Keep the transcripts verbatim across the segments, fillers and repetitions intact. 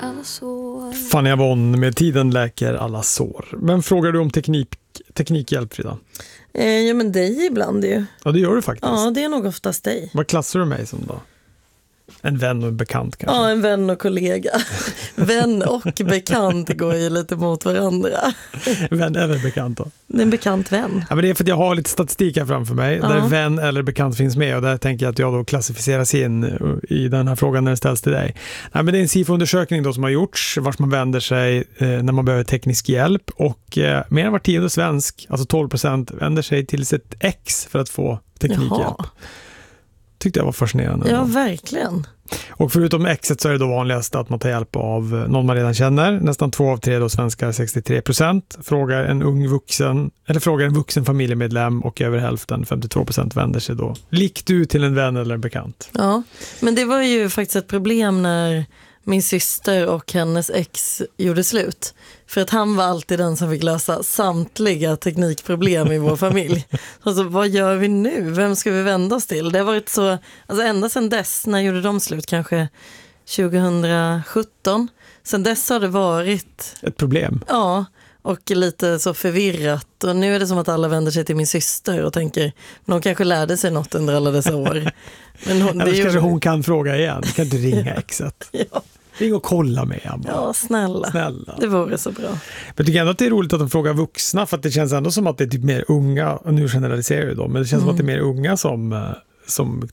alla sår. Fanny Avon med Tiden läker alla sår. Men frågar du om teknik, teknikhjälp, Frida? Eh, ja, men dig ibland ju. Ja, det gör du faktiskt. Ja, det är nog oftast dig. Vad klassar du mig som då? En vän och en bekant kanske? Ja, en vän och kollega. Vän och bekant går ju lite mot varandra. Vän eller bekant då? En bekant vän. Ja, men det är för att jag har lite statistik här framför mig. Ja. Där vän eller bekant finns med. Och där tänker jag att jag då klassificeras in i den här frågan när det ställs till dig. Nej, men det är en SIFO-undersökning då som har gjorts. Vart man vänder sig eh, när man behöver teknisk hjälp. Och eh, mer än var tionde svensk, alltså tolv procent, vänder sig till sitt ex för att få teknikhjälp. Jaha. Tyckte jag var fascinerande. Ja, verkligen. Och förutom exet så är det då vanligast att man tar hjälp av någon man redan känner. Nästan två av tre då svenskar, sextiotre procent, frågar en ung vuxen eller frågar en vuxen familjemedlem, och över hälften, femtiotvå procent, vänder sig då likt du till en vän eller en bekant. Ja, men det var ju faktiskt ett problem när min syster och hennes ex gjorde slut. För att han var alltid den som fick lösa samtliga teknikproblem i vår familj. Alltså, vad gör vi nu? Vem ska vi vända oss till? Det har varit så, alltså ända sedan dess, när gjorde de slut? Kanske tjugosjutton. Sen dess har det varit ett problem. Ja, och lite så förvirrat. Och nu är det som att alla vänder sig till min syster och tänker, men hon kanske lärde sig något under alla dessa år. Men hon, det Annars är ju... kanske hon kan fråga igen. Kan du ringa exet? Ja. Ring och kolla med Abba. Ja, snälla. snälla. Det vore så bra. Jag tycker ändå att det är roligt att de frågar vuxna, för att det känns ändå som att det är typ mer unga, och nu generaliserar jag då, men det känns mm. som att det är mer unga som, som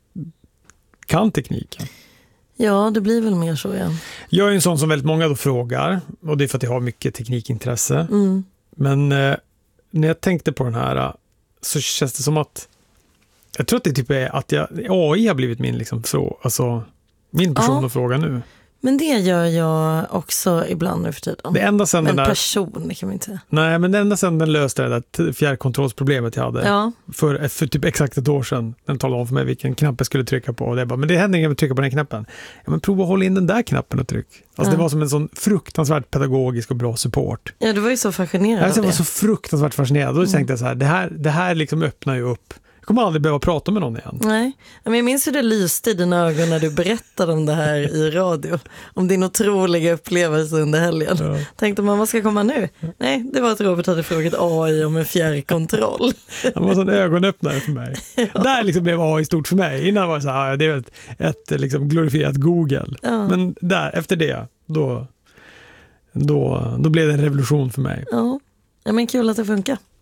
kan tekniken. Ja, det blir väl mer så igen. Jag är en sån som väldigt många då frågar, och det är för att jag har mycket teknikintresse. Mm. Men eh, när jag tänkte på den här så känns det som att jag tror att det typ är att jag, A I har blivit min liksom frå, alltså min person ja. att fråga nu. Men det gör jag också ibland nu för tiden. Det enda sen men den där, person, det kan man inte säga. Nej, men det enda sen den löste det där fjärrkontrollsproblemet jag hade ja. för, för typ exakt ett år sedan. Den talade om för mig vilken knapp jag skulle trycka på. Och det bara, men det händer inget att trycka på den knappen. Ja, men prova att hålla in den där knappen och tryck. Alltså ja. Det var som en sån fruktansvärt pedagogisk och bra support. Ja, du var ju så fascinerad. Jag var så fruktansvärt fascinerad. Då mm. tänkte jag så här, det här, det här liksom öppnar ju upp. Jag kommer aldrig behöva prata med någon igen. Nej, men jag minns hur det lyste i dina ögon när du berättade om det här i radio. Om din otroliga upplevelse under helgen. Ja. Tänkte man, vad ska komma nu? Nej, det var att Robert hade frågat A I om en fjärrkontroll. Det var en sån ögonöppnare för mig. Ja. Där liksom blev A I stort för mig. Innan var det så här, det är ett, ett liksom glorifierat Google. Ja. Men där, efter det, då, då, då blev det en revolution för mig. Ja, ja men kul att det funkar.